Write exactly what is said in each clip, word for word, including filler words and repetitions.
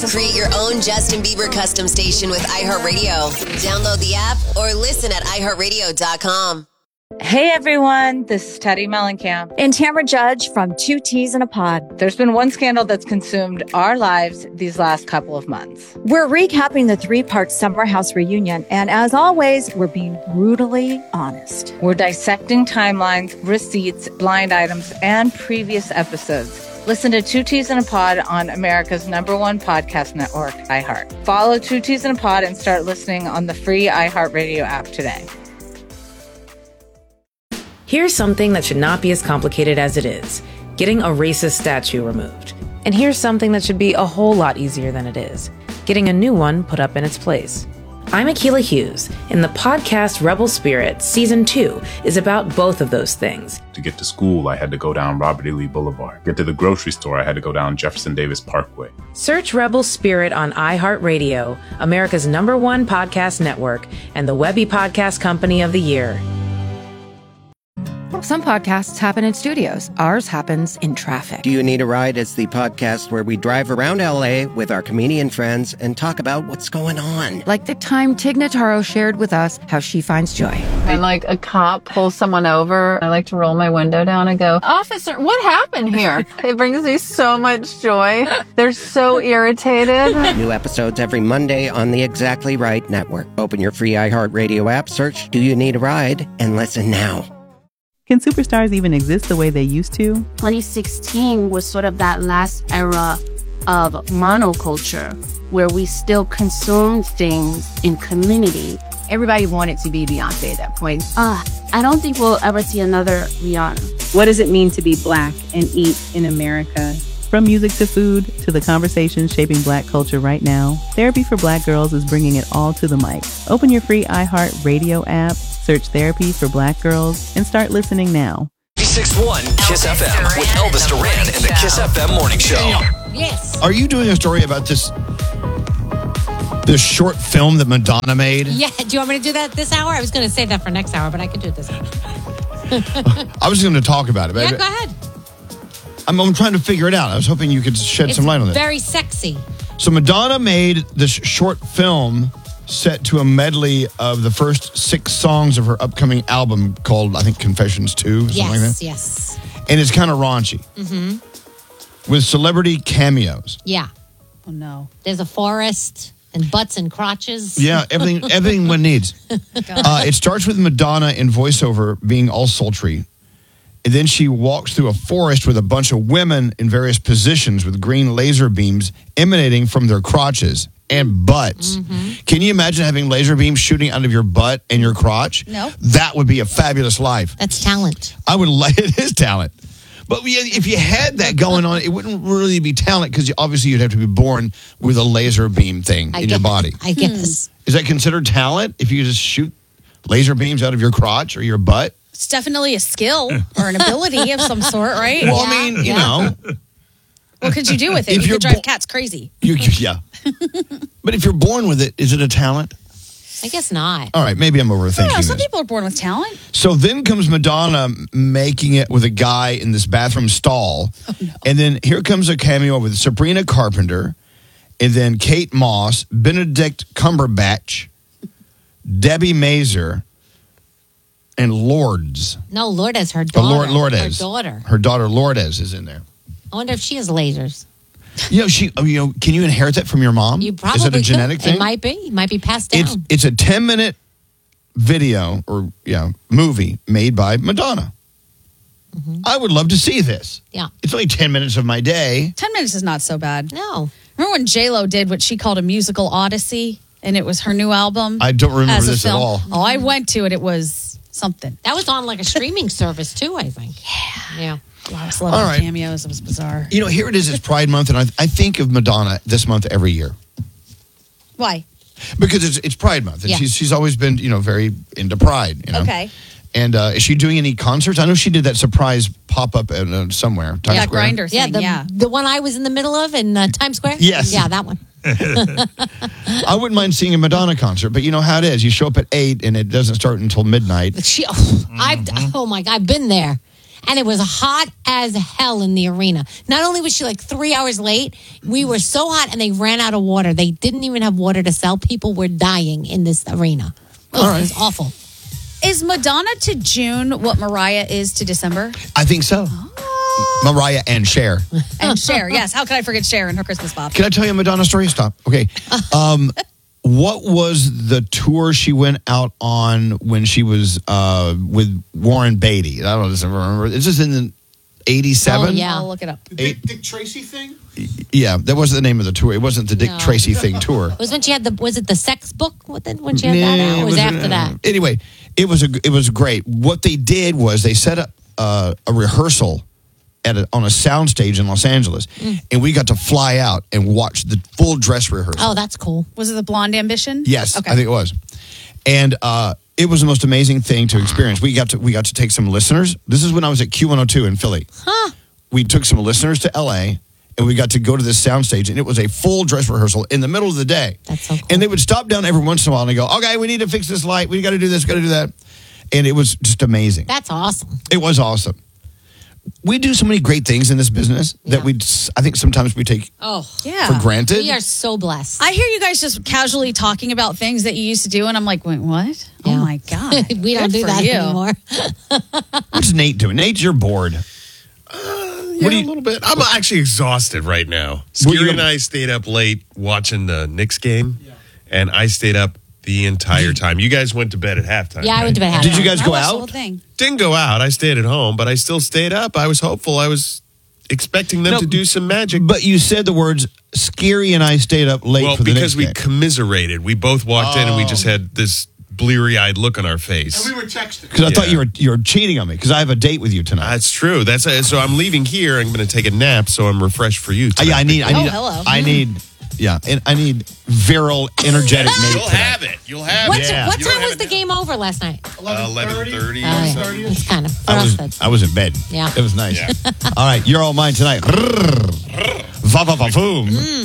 Create your own Justin Bieber custom station with iHeartRadio. Download the app or listen at i heart radio dot com. Hey everyone, this is Teddy Mellencamp and Tamara Judge from Two Teas in a Pod. There's been one scandal that's consumed our lives these last couple of months. We're recapping the three-part Summer House reunion, and as always, we're being brutally honest. We're dissecting timelines, receipts, blind items, and previous episodes. Listen to Two Teas in a Pod on America's number one podcast network, iHeart. Follow Two Teas in a Pod and start listening on the free iHeartRadio app today. Here's something that should not be as complicated as it is: getting a racist statue removed. And here's something that should be a whole lot easier than it is: getting a new one put up in its place. I'm Akilah Hughes, and the podcast Rebel Spirit Season two is about both of those things. To get to school, I had to go down Robert E. Lee Boulevard. Get to the grocery store, I had to go down Jefferson Davis Parkway. Search Rebel Spirit on iHeartRadio, America's number one podcast network, and the Webby Podcast Company of the Year. Some podcasts happen in studios. Ours happens in traffic. Do You Need a Ride is the podcast where we drive around L A with our comedian friends and talk about what's going on. Like the time Tig Notaro shared with us how she finds joy. When like a cop pulls someone over, I like to roll my window down and go, "Officer, what happened here?" It brings me so much joy. They're so irritated. New episodes every Monday on the Exactly Right Network. Open your free iHeartRadio app, search Do You Need a Ride, and listen now. Can superstars even exist the way they used to? twenty sixteen was sort of that last era of monoculture where we still consumed things in community. Everybody wanted to be Beyonce at that point. Uh, I don't think we'll ever see another Rihanna. What does it mean to be Black and eat in America? From music to food to the conversations shaping Black culture right now, Therapy for Black Girls is bringing it all to the mic. Open your free iHeartRadio app, search Therapy for Black Girls, and start listening now. ninety-six point one Kiss F M with Elvis Duran and the Kiss F M Morning Show. Yes. Are you doing a story about this this short film that Madonna made? Yeah. Do you want me to do that this hour? I was going to say that for next hour, but I could do it this hour. I was going to talk about it. Yeah, go ahead. I'm, I'm trying to figure it out. I was hoping you could shed it's some light on this. Very sexy. So Madonna made this short film set to a medley of the first six songs of her upcoming album called, I think, Confessions two, something yes, like that. Yes, And it's kind of raunchy. Mm-hmm. With celebrity cameos. Yeah. Oh, no. There's a forest and butts and crotches. Yeah, everything everything one needs. Uh, it starts with Madonna in voiceover being all sultry. And then she walks through a forest with a bunch of women in various positions with green laser beams emanating from their crotches and butts. Mm-hmm. Can you imagine having laser beams shooting out of your butt and your crotch? No. That would be a fabulous life. That's talent. I would like it is talent. But if you had that going on, it wouldn't really be talent because obviously you'd have to be born with a laser beam thing I in guess, your body. I guess. Is that considered talent if you just shoot laser beams out of your crotch or your butt? It's definitely a skill or an ability of some sort, right? Well, yeah, I mean, you yeah. know. What could you do with it? If you could bo- drive cats crazy. You, yeah. But if you're born with it, is it a talent? I guess not. All right, maybe I'm overthinking I don't know. Some this. people are born with talent. So then comes Madonna making it with a guy in this bathroom stall. Oh, no. And then here comes a cameo with Sabrina Carpenter, and then Kate Moss, Benedict Cumberbatch, Debbie Mazur, and Lourdes. No, Lourdes, her daughter. Oh, Lord, Lourdes. Her daughter. Her daughter Lourdes is in there. I wonder if she has lasers. You know, she. You know, can you inherit that from your mom? You probably Is it a genetic could. thing? It might be. It might be passed down. It's it's a ten minute video or yeah movie made by Madonna. Mm-hmm. I would love to see this. Yeah, it's only ten minutes of my day. Ten minutes is not so bad. No. Remember when J-Lo did what she called a musical odyssey, and it was her new album? I don't remember as a this film. at all. Oh, I went to it. It was something. That was on like a streaming service too, I think. Yeah. Yeah. Wow, I was loving All the right. cameos. It was bizarre. You know, here it is. It's Pride Month, and I, I think of Madonna this month every year Why? because it's it's Pride Month, and Yeah. she's she's always been you know very into Pride. You know? Okay. And uh, is she doing any concerts? I know she did that surprise pop up uh, somewhere. Times yeah, Square. Grinder Yeah, thing. the, yeah. the one I was in the middle of in uh, Times Square? Yes. Yeah, that one. I wouldn't mind seeing a Madonna concert, but you know how it is. You show up at eight, and it doesn't start until midnight. She, oh, I've, oh my God, I've been there. and it was hot as hell in the arena. Not only was she like three hours late, we were so hot and they ran out of water. They didn't even have water to sell. People were dying in this arena. Oh, right. It was awful. Is Madonna to June what Mariah is to December? I think so. Oh. Mariah and Cher. And Cher, yes. How could I forget Cher and her Christmas bop? Can I tell you a Madonna story? Stop. Okay. Um, what was the tour she went out on when she was uh, with Warren Beatty? I don't know if I remember. It's just in the eighty-seven. Oh, yeah. I'll look it up. The Dick, Dick Tracy thing? Yeah, that wasn't the name of the tour. It wasn't the Dick No. Tracy thing tour. It was when she had the, was it the sex book? What the, when she had that out? Or was it after that? Anyway, it was a, it was great. What they did was they set up uh, a rehearsal at a, on a soundstage in Los Angeles, mm. and we got to fly out and watch the full dress rehearsal. Oh, that's cool. Was it the Blonde Ambition? Yes, okay. I think it was. And uh, it was the most amazing thing to experience. We got to we got to take some listeners. This is when I was at Q one oh two in Philly. Huh. We took some listeners to L A, and we got to go to this soundstage, and it was a full dress rehearsal in the middle of the day. That's so cool. And they would stop down every once in a while and they go, okay, we need to fix this light. We got to do this, got to do that. And it was just amazing. That's awesome. It was awesome. We do so many great things in this business Yeah. that we, I think sometimes we take Oh, Yeah. for granted. we are so blessed. I hear you guys just casually talking about things that you used to do, and I'm like, wait, what? Yeah. Oh, my God. we don't Good do for that you. anymore. What's Nate doing? Nate, you're bored. Yeah, a little bit. I'm actually exhausted right now. Scary and I stayed up late watching the Knicks game, and I stayed up the entire time. You guys went to bed at halftime. Yeah, I right? went to bed at halftime. Did you guys I go watched the out? whole thing. Didn't go out. I stayed at home, but I still stayed up. I was hopeful. I was expecting them No, to do some magic. But you said the words, Scary and I stayed up late Well, for the because next we game. commiserated. We both walked in and we just had this bleary-eyed look on our face. And we were texting. Because I thought you were you were cheating on me because I have a date with you tonight. That's true. That's a, so I'm leaving here. I'm going to take a nap, so I'm refreshed for you. Uh, yeah, I need. I need. Oh, hello. I need. Yeah, and I need virile, energetic Nate. You'll tonight. have it. You'll have What, it. Yeah. what You don't time have was it the now. game over last night? eleven thirty Uh, or yeah. something. It's kind of for I us, was. that's- I was in bed. Yeah. It was nice. Yeah. All right, you're all mine tonight. Va va va boom.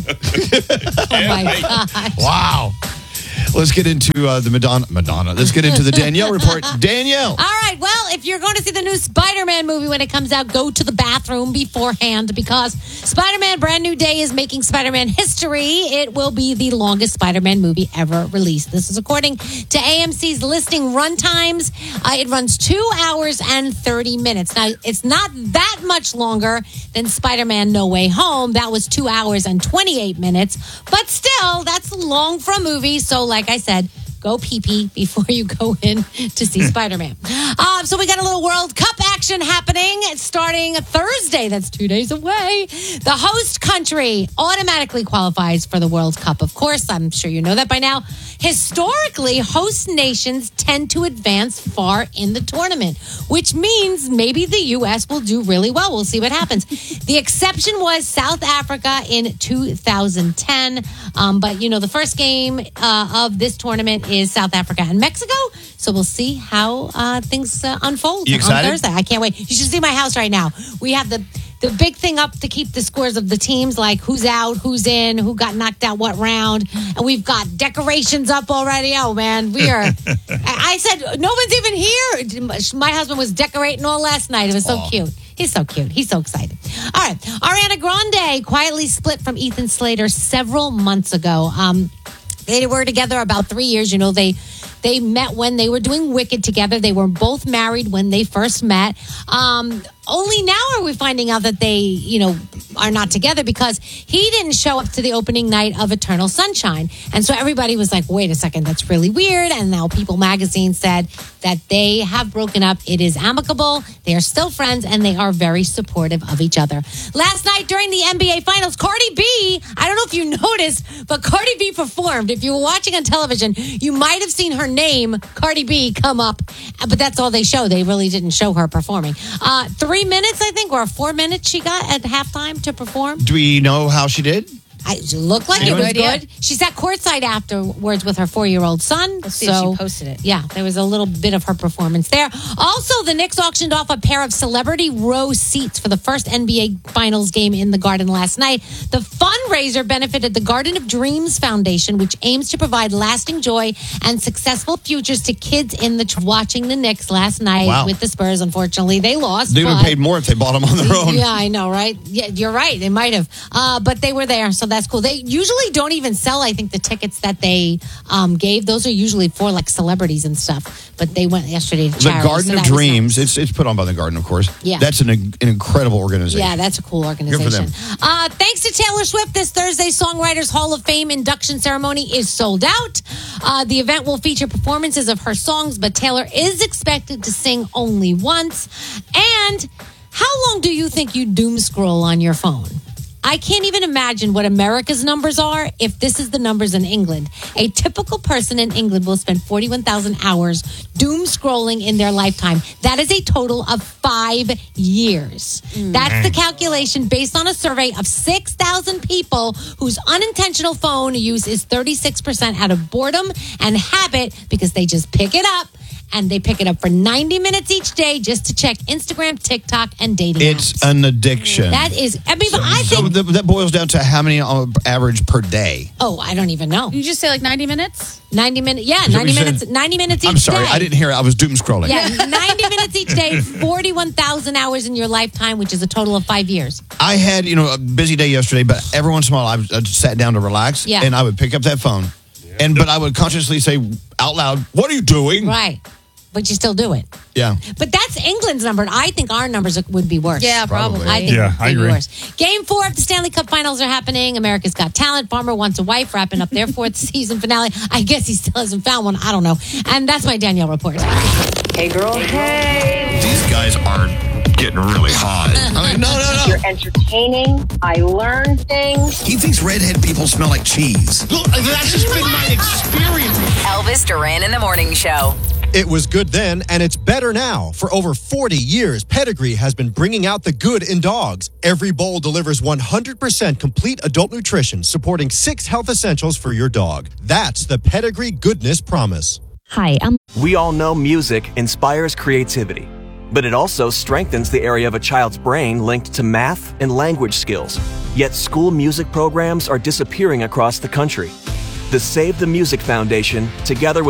Oh my God. Wow. Let's get into uh, the Madonna. Madonna. Let's get into the Danielle report. Danielle. All right. Well, if you're going to see the new Spider-Man movie when it comes out, go to the bathroom beforehand because Spider-Man Brand New Day is making Spider-Man history. It will be the longest Spider-Man movie ever released. This is according to A M C's listing run times. Uh, it runs two hours and thirty minutes. Now, it's not that much longer than Spider-Man No Way Home. That was two hours and twenty-eight minutes. But still, that's long for a movie. So, like I said, go pee-pee before you go in to see Spider-Man. Um, so we got a little World Cup action happening starting Thursday. That's two days away. The host country automatically qualifies for the World Cup. Of course, I'm sure you know that by now. Historically, host nations tend to advance far in the tournament, which means maybe the U S will do really well. We'll see what happens. The exception was South Africa in two thousand ten. Um, but, you know, the first game uh, of this tournament is South Africa and Mexico. So we'll see how uh, things uh, unfold You on excited? Thursday. I can't wait. You should see my house right now. We have the the big thing up to keep the scores of the teams, like who's out, who's in, who got knocked out what round. And we've got decorations up already. Oh, man, we are. I I said, no one's even here. My husband was decorating all last night. It was so Aw. cute. He's so cute. He's so excited. All right. Ariana Grande quietly split from Ethan Slater several months ago. Um, they were together about three years. You know, they they met when they were doing Wicked together. They were both married when they first met. Um, only now are we finding out that they, you know, are not together because he didn't show up to the opening night of Eternal Sunshine. And so everybody was like, wait a second, that's really weird. And now People Magazine said that they have broken up. It is amicable. They are still friends and they are very supportive of each other. Last night during the N B A Finals, Cardi B, I don't know if you noticed, but Cardi B performed. If you were watching on television, you might have seen her name, Cardi B, come up. But that's all they show. They really didn't show her performing. Uh, three minutes, I think, or four minutes she got at halftime to perform. Do we know how she did? I, it looked like I it have was no idea. good. She sat courtside afterwards with her four-year-old son. Let's see so, if she posted it. Yeah, there was a little bit of her performance there. Also, the Knicks auctioned off a pair of celebrity row seats for the first N B A Finals game in the Garden last night. The fundraiser benefited the Garden of Dreams Foundation, which aims to provide lasting joy and successful futures to kids in the watching the Knicks last night Wow. with the Spurs. Unfortunately, they lost. They would have but- paid more if they bought them on their own. Yeah, I know, right? Yeah, you're right. They might have. Uh, but they were there, so that's cool. They usually don't even sell, I think, the tickets that they um, gave. Those are usually for like celebrities and stuff. But they went yesterday to The charity. Garden so of that was Dreams, nice. it's it's put on by the Garden, of course. Yeah. That's an, an incredible organization. Yeah, that's a cool organization. Good for them. Uh, thanks to Taylor Swift, this Thursday's Songwriters Hall of Fame induction ceremony is sold out. Uh, the event will feature performances of her songs, but Taylor is expected to sing only once. And how long do you think you doom scroll on your phone? I can't even imagine what America's numbers are if this is the numbers in England. A typical person in England will spend forty-one thousand hours doom scrolling in their lifetime. That is a total of five years. That's the calculation based on a survey of six thousand people whose unintentional phone use is thirty-six percent out of boredom and habit because they just pick it up. And they pick it up for ninety minutes each day just to check Instagram, TikTok, and dating It's apps. an addiction. That is, I mean, so, I so think, that, that boils down to how many on average per day? oh, I don't even know. You just say like ninety minutes? ninety minutes, yeah, Is that what ninety you minutes, said? ninety minutes each I'm sorry, day. I didn't hear it. I was doom scrolling. Yeah, ninety minutes each day, forty-one thousand hours in your lifetime, which is a total of five years. I had, you know, a busy day yesterday, but every once in a while I, I just sat down to relax, Yeah. and I would pick up that phone, and but I would consciously say out loud, "What are you doing?" Right. But you still do it. Yeah. But that's England's number. And I think our numbers would be worse. Yeah, probably. I think Yeah, they'd I be agree. Worse. Game four of the Stanley Cup Finals are happening. America's Got Talent. Farmer Wants a Wife wrapping up their fourth season finale. I guess he still hasn't found one. I don't know. And that's my Danielle report. Hey, girl. Hey. These guys are getting really hot. I mean, no, no, no. You're entertaining. I learn things. He thinks redhead people smell like cheese. Look, that's just been my experience. Elvis Duran in the Morning Show. It was good then, and it's better now. For over forty years, Pedigree has been bringing out the good in dogs. Every bowl delivers one hundred percent complete adult nutrition, supporting six health essentials for your dog. That's the Pedigree Goodness Promise. Hi, I'm. We all know music inspires creativity, but it also strengthens the area of a child's brain linked to math and language skills. Yet school music programs are disappearing across the country. The Save the Music Foundation, together with